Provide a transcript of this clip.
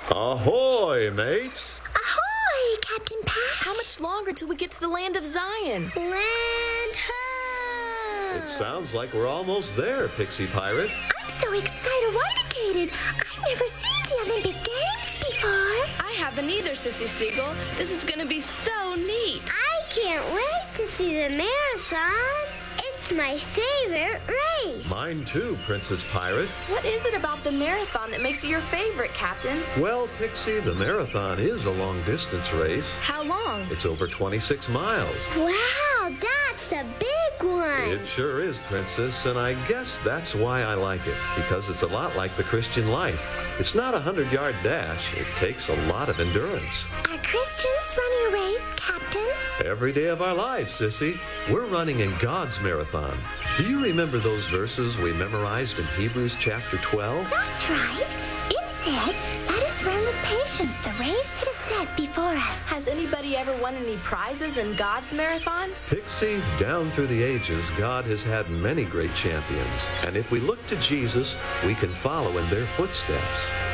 Ahoy, mates! Ahoy, Captain Patch! How much longer till we get to the land of Zion? Land ho! It sounds like we're almost there, Pixie Pirate. I'm so excited. I've never seen the Olympic Games before. I haven't either, Sissy Seagull. This is gonna be so neat. I can't wait to see the marathon. It's my favorite race. Mine too, Princess Pirate. What is it about the marathon that makes it your favorite, Captain? Well, Pixie, the marathon is a long-distance race. How long? It's over 26 miles. Wow, that's a big one. It sure is, Princess, and I guess that's why I like it, because it's a lot like the Christian life. It's not a 100-yard dash. It takes a lot of endurance. Are Christians running a race, Captain? Every day of our lives, Sissy, we're running in God's marathon. Do you remember those verses we memorized in Hebrews chapter 12? That's right. It said, "Let us run with patience the race that is set before us." Has anybody ever won any prizes in God's marathon? Pixie, down through the ages, God has had many great champions. And if we look to Jesus, we can follow in their footsteps.